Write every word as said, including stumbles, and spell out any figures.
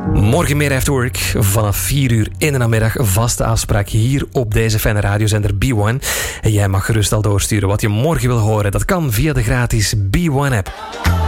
Morgen meer After Work vanaf vier uur in de namiddag. Vaste afspraak hier op deze fijne radiozender B one. En jij mag gerust al doorsturen wat je morgen wil horen. Dat kan via de gratis B one app.